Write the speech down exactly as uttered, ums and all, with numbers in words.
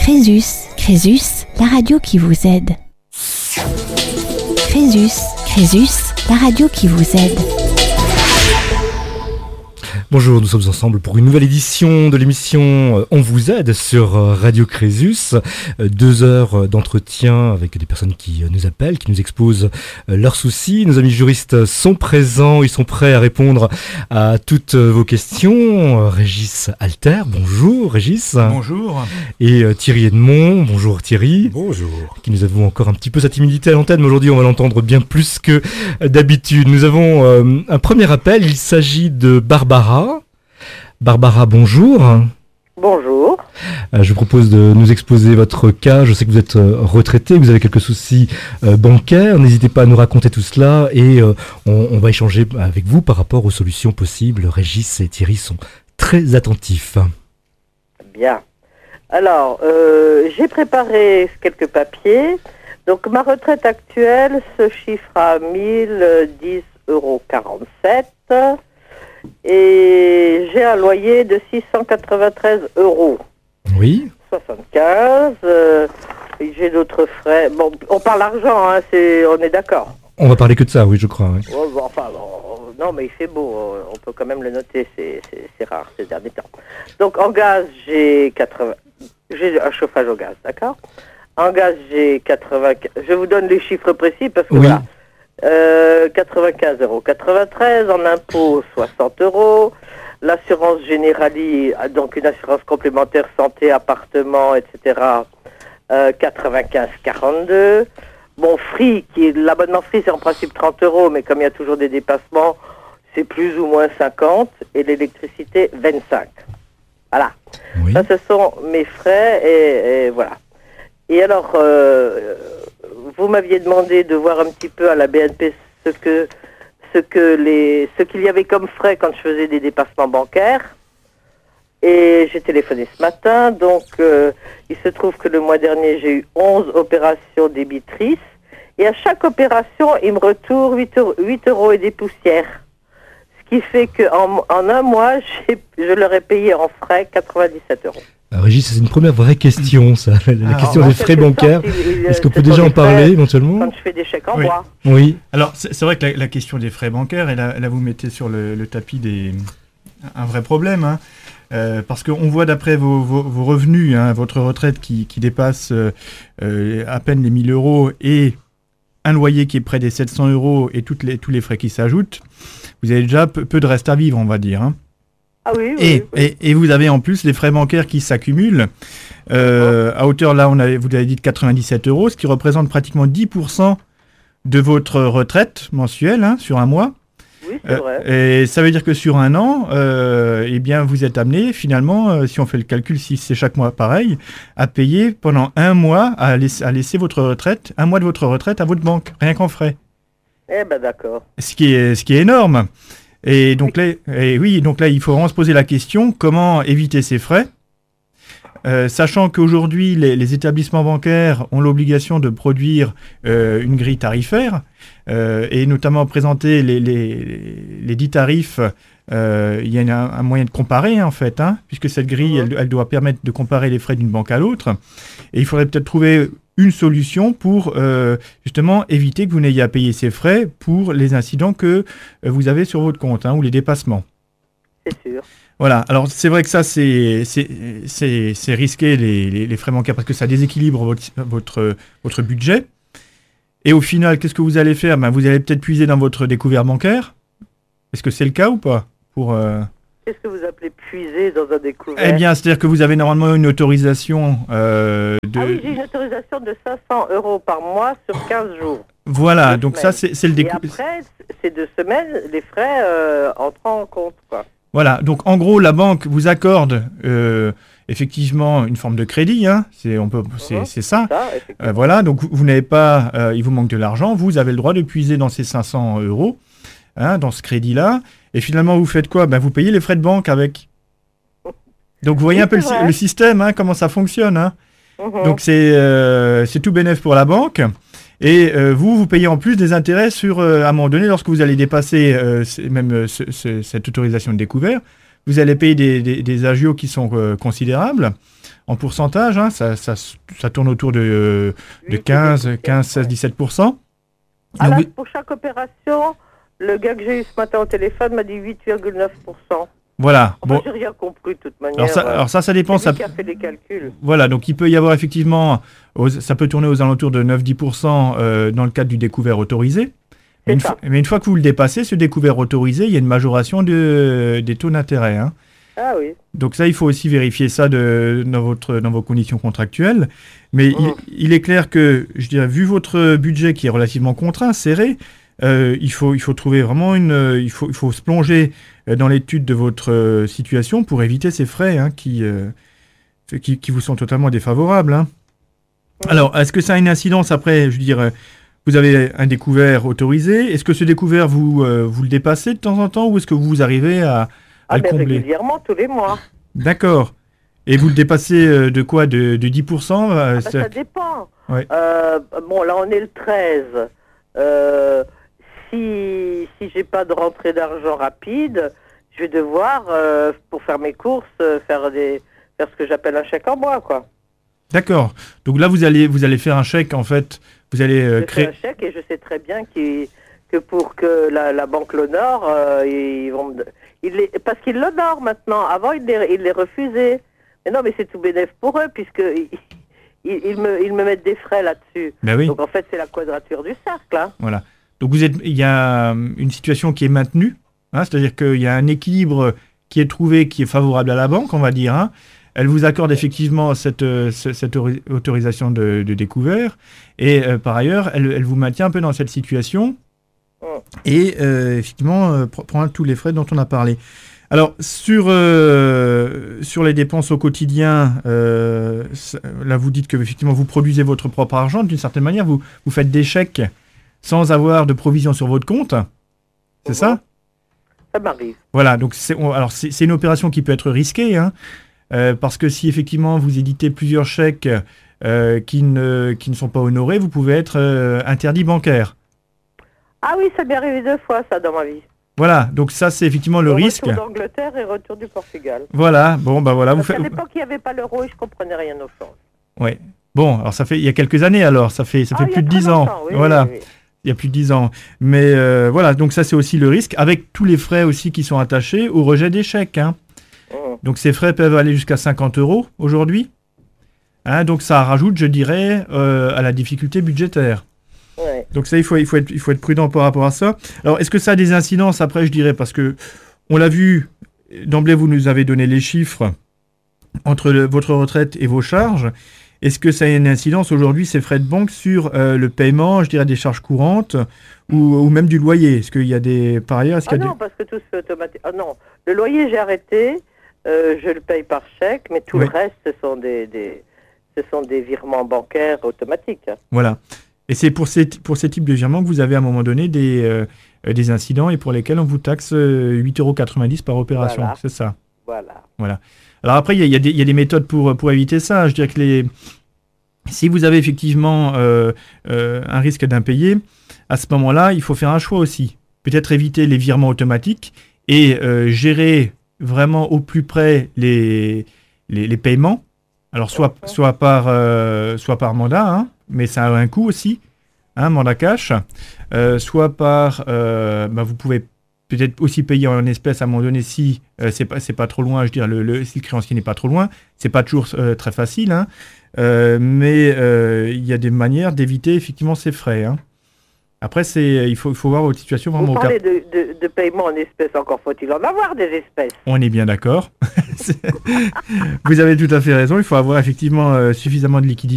Crésus, Crésus, la radio qui vous aide. Crésus, Crésus, la radio qui vous aide. Bonjour, nous sommes ensemble pour une nouvelle édition de l'émission On vous aide sur Radio Crésus. Deux heures d'entretien avec des personnes qui nous appellent, qui nous exposent leurs soucis. Nos amis juristes sont présents, ils sont prêts à répondre à toutes vos questions. Régis Alter, bonjour Régis. Bonjour. Et Thierry Edmond, bonjour Thierry. Bonjour. Qui nous avons encore un petit peu sa timidité à l'antenne, mais aujourd'hui on va l'entendre bien plus que d'habitude. Nous avons euh, un premier appel, il s'agit de Barbara. Barbara, bonjour. Bonjour. Euh, je vous propose de nous exposer votre cas. Je sais que vous êtes euh, retraité, vous avez quelques soucis euh, bancaires. N'hésitez pas à nous raconter tout cela et euh, on, on va échanger avec vous par rapport aux solutions possibles. Régis et Thierry sont très attentifs. Bien. Alors, euh, j'ai préparé quelques papiers. Donc, ma retraite actuelle se chiffre à mille dix euros quarante-sept. Et j'ai un loyer de six cent quatre-vingt-treize euros. Oui. soixante-quinze. Euh, j'ai d'autres frais. Bon, on parle argent, hein, c'est, on est d'accord. On va parler que de ça, oui, je crois. Oui. Oh, bon, enfin, bon, non, mais il fait beau. On peut quand même le noter. C'est, c'est, c'est rare ces derniers temps. Donc, en gaz, j'ai quatre-vingts. J'ai un chauffage au gaz, d'accord. En gaz, j'ai quatre-vingts. Je vous donne les chiffres précis parce que oui. voilà. Euh, quatre-vingt-quinze euros quatre-vingt-treize, en impôts soixante euros, l'assurance Generali, donc une assurance complémentaire santé, appartement, et cetera, euh, quatre-vingt-quinze quarante-deux. Bon, Free, qui est l'abonnement Free, c'est en principe trente euros, mais comme il y a toujours des dépassements, c'est plus ou moins cinquante, et l'électricité vingt-cinq. Voilà. Oui. Ça, ce sont mes frais, et, et voilà. Et alors, euh, vous m'aviez demandé de voir un petit peu à la B N P ce que, ce que les, ce qu'il y avait comme frais quand je faisais des dépassements bancaires. Et j'ai téléphoné ce matin, donc euh, il se trouve que le mois dernier, j'ai eu onze opérations débitrices. Et à chaque opération, ils me retournent huit euros et des poussières. Ce qui fait qu'en en un mois, j'ai, je leur ai payé en frais quatre-vingt-dix-sept euros. Alors, Régis, c'est une première vraie question, ça, la Alors, question des frais bancaires. Sorte, il, il, Est-ce qu'on peut ce déjà sont en des parler frais éventuellement? Quand je fais des chèques en Oui. bois. Oui. Alors, c'est, c'est vrai que la, la question des frais bancaires, et là, là vous mettez sur le, le tapis des, un vrai problème, hein, euh, parce qu'on voit d'après vos, vos, vos revenus, hein, votre retraite qui, qui dépasse euh, euh, à peine les mille euros et un loyer qui est près des sept cents euros et toutes les, tous les frais qui s'ajoutent, vous avez déjà peu, peu de reste à vivre, on va dire. Hein. Ah oui, oui, Et, oui. et, et vous avez en plus les frais bancaires qui s'accumulent euh, à hauteur, là, on avait, vous l'avez dit, de quatre-vingt-dix-sept euros, ce qui représente pratiquement dix pour cent de votre retraite mensuelle hein, sur un mois. Oui, c'est Euh, vrai. et ça veut dire que sur un an, euh, eh bien, vous êtes amené, finalement, euh, si on fait le calcul, si c'est chaque mois pareil, à payer pendant un mois, à, laisser, à laisser votre retraite, un mois de votre retraite à votre banque, rien qu'en frais. Eh ben d'accord. Ce qui est, ce qui est énorme. Et donc, là, et oui, donc là, il faut vraiment se poser la question, comment éviter ces frais euh, sachant qu'aujourd'hui, les, les établissements bancaires ont l'obligation de produire euh, une grille tarifaire euh, et notamment présenter les, les, les dix tarifs. Euh, il y a un, un moyen de comparer, en fait, hein, puisque cette grille, elle, elle doit permettre de comparer les frais d'une banque à l'autre. Et il faudrait peut-être trouver une solution pour euh, justement éviter que vous n'ayez à payer ces frais pour les incidents que euh, vous avez sur votre compte hein, ou les dépassements. C'est sûr. Voilà, alors c'est vrai que ça, c'est, c'est, c'est, c'est risqué, les, les, les frais bancaires, parce que ça déséquilibre votre, votre, votre budget. Et au final, qu'est-ce que vous allez faire? Ben, vous allez peut-être puiser dans votre découvert bancaire. Est-ce que c'est le cas ou pas pour, euh... Qu'est-ce que vous appelez puiser dans un découvert? Eh bien, c'est-à-dire que vous avez normalement une autorisation euh, de... Ah oui, j'ai une autorisation de cinq cents euros par mois sur quinze jours. Voilà, Deux donc semaines. ça, c'est, c'est le Et découvert. après, ces deux semaines, les frais euh, entrent en compte, quoi. Voilà, donc en gros, la banque vous accorde euh, effectivement une forme de crédit, hein, c'est, on peut, c'est, Mhm. c'est ça. Ça, effectivement. Euh, voilà, donc vous, vous n'avez pas, euh, il vous manque de l'argent, vous avez le droit de puiser dans ces cinq cents euros, hein, dans ce crédit-là, et finalement vous faites quoi? Ben, vous payez les frais de banque avec. Donc vous voyez Oui, un peu le, c'est sy- vrai. le système, hein, comment ça fonctionne. Hein. Mhm. Donc c'est, euh, c'est tout bénef pour la banque. Et euh, vous, vous payez en plus des intérêts sur, euh, à un moment donné, lorsque vous allez dépasser euh, c'est- même euh, ce- ce- cette autorisation de découvert, vous allez payer des, des, des agios qui sont euh, considérables. en pourcentage, hein, ça, ça, ça tourne autour de, de quinze, quinze, seize, dix-sept pour cent. Alors, vous... pour chaque opération, le gars que j'ai eu ce matin au téléphone m'a dit huit virgule neuf pour cent. Voilà. Enfin, bon. j'ai rien compris de toute manière. Alors ça, alors ça, ça dépend. C'est ça... lui qui a fait les calculs. Voilà, donc il peut y avoir effectivement, aux, ça peut tourner aux alentours de neuf à dix pour cent euh, dans le cadre du découvert autorisé. Mais une, fois, mais une fois que vous le dépassez, ce découvert autorisé, il y a une majoration de, des taux d'intérêt. Hein. Ah oui. Donc ça, il faut aussi vérifier ça de, dans, votre, dans vos conditions contractuelles. Mais mmh. il, il est clair que, je dirais, vu votre budget qui est relativement contraint, serré, euh, il, faut, il faut trouver vraiment une... Il faut, il faut se plonger dans l'étude de votre euh, situation pour éviter ces frais hein, qui, euh, qui, qui vous sont totalement défavorables. Hein. Mmh. Alors, est-ce que ça a une incidence après, je veux dire, vous avez un découvert autorisé. Est-ce que ce découvert, vous, euh, vous le dépassez de temps en temps ou est-ce que vous arrivez à... Ah ben régulièrement, tous les mois. D'accord. Et vous le dépassez euh, de quoi de, de dix pour cent euh, ah ben ça dépend. Ouais. Euh, bon, là, on est le treize. Euh, si si j'ai pas de rentrée d'argent rapide, je vais devoir, euh, pour faire mes courses, euh, faire, des, faire ce que j'appelle un chèque en bois, quoi. D'accord. Donc là, vous allez, vous allez faire un chèque, en fait. Vous allez euh, je créer... fais un chèque et je sais très bien qu'il, que pour que la, la banque l'honore, euh, ils vont me... Il les, parce qu'ils l'honorent maintenant. Avant, ils les, ils les refusaient. Mais non, mais c'est tout bénef pour eux, puisqu'ils ils, ils me, ils me mettent des frais là-dessus. Ben oui. Donc, en fait, c'est la quadrature du cercle. Hein. Voilà. Donc, vous êtes, il y a une situation qui est maintenue. Hein, c'est-à-dire qu'il y a un équilibre qui est trouvé, qui est favorable à la banque, on va dire. Hein. Elle vous accorde effectivement cette, cette autorisation de, de découvert. Et euh, par ailleurs, elle, elle vous maintient un peu dans cette situation. Et euh, effectivement, euh, prend tous les frais dont on a parlé. Alors, sur, euh, sur les dépenses au quotidien, euh, là, vous dites que effectivement, vous produisez votre propre argent. D'une certaine manière, vous, vous faites des chèques sans avoir de provision sur votre compte. C'est mmh. ça Ça m'arrive. Voilà, donc c'est, on, alors c'est, c'est une opération qui peut être risquée, hein, euh, parce que si effectivement vous éditez plusieurs chèques euh, qui, ne, qui ne sont pas honorés, vous pouvez être euh, interdit bancaire. Ah oui, ça m'est arrivé deux fois, ça, dans ma vie. Voilà, donc ça, c'est effectivement le retour risque. Retour d'Angleterre et retour du Portugal. Voilà, bon, bah voilà. Parce vous qu'à faites... l'époque, il n'y avait pas l'euro et je ne comprenais rien au change. Oui. Bon, alors ça fait, il y a quelques années, alors, ça fait, ça ah, fait plus de dix ans. Oui, voilà, oui, oui. Il y a plus de dix ans. Mais euh, voilà, donc ça, c'est aussi le risque, avec tous les frais aussi qui sont attachés au rejet des chèques. Hein. Mmh. Donc ces frais peuvent aller jusqu'à cinquante euros aujourd'hui. Hein, donc ça rajoute, je dirais, euh, à la difficulté budgétaire. Ouais. Donc ça, il faut, il, faut être, il faut être prudent par rapport à ça. Alors, est-ce que ça a des incidences après, je dirais, parce que on l'a vu, d'emblée, vous nous avez donné les chiffres entre le, votre retraite et vos charges. Est-ce que ça a une incidence aujourd'hui, ces frais de banque, sur euh, le paiement, je dirais, des charges courantes ou, ou même du loyer? Est-ce qu'il y a des... Par ailleurs, est-ce ah qu'il y a non, des... parce que tout se fait automatiquement. Ah non, le loyer, j'ai arrêté. Euh, je le paye par chèque, mais tout oui. le reste, ce sont des, des, ce sont des virements bancaires automatiques. Voilà. Et c'est pour ces, pour ces types de virements que vous avez à un moment donné des, euh, des incidents et pour lesquels on vous taxe euh, huit euros quatre-vingt-dix par opération. Voilà. C'est ça. Voilà. Voilà. Alors après, il y, y, y a des méthodes pour, pour éviter ça. Je dirais que les... si vous avez effectivement euh, euh, un risque d'impayé, à ce moment-là, il faut faire un choix aussi. Peut-être éviter les virements automatiques et euh, gérer vraiment au plus près les, les, les paiements. Alors soit, okay. soit, par, euh, soit par mandat, hein, mais ça a un coût aussi, hein, mandat cash, euh, soit par, euh, bah vous pouvez peut-être aussi payer en espèces à un moment donné si euh, c'est pas, c'est pas trop loin, je veux dire, le, le, si le créancier n'est pas trop loin, c'est pas toujours euh, très facile, hein, euh, mais il euh, y a des manières d'éviter effectivement ces frais. Hein. Après, c'est, il, faut, il faut voir votre situation vraiment. Vous parlez de, de, de paiement en espèces, encore faut-il en avoir des espèces. On est bien d'accord. Vous avez tout à fait raison, il faut avoir effectivement euh, suffisamment de liquidité.